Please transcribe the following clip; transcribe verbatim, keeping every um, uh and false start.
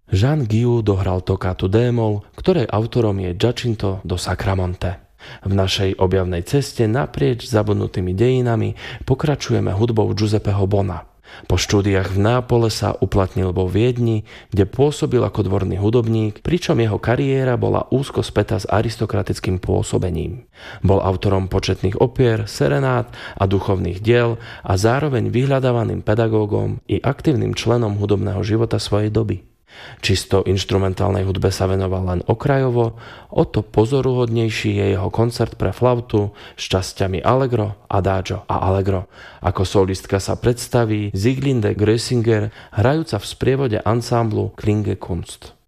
Jean Guillou dohral toccatu D-moll, ktorej autorom je Giacinto do Sacramonte. V našej objavnej ceste naprieč zabudnutými dejinami pokračujeme hudbou Giuseppeho Bona. Po štúdiách v Neapole sa uplatnil vo Viedni, kde pôsobil ako dvorný hudobník, pričom jeho kariéra bola úzko spätá s aristokratickým pôsobením. Bol autorom početných opier, serenát a duchovných diel a zároveň vyhľadávaným pedagógom i aktívnym členom hudobného života svojej doby. Čisto inštrumentálnej hudbe sa venoval len okrajovo, o to pozoruhodnejší je jeho koncert pre flautu s časťami Allegro, Adagio a Allegro. Ako solistka sa predstaví Sieglinde Grösinger, hrajúca v sprievode ansámblu Klinge Kunst.